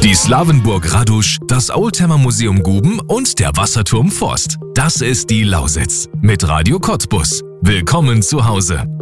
Die Slawenburg Radusch, das Oldtimer Museum Guben und der Wasserturm Forst. Das ist die Lausitz mit Radio Cottbus. Willkommen zu Hause.